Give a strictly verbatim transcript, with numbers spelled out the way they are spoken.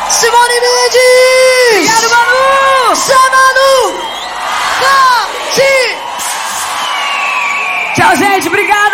Simone Mendes! Obrigado, Manu! Samanu! Cati! Tchau, gente, obrigado!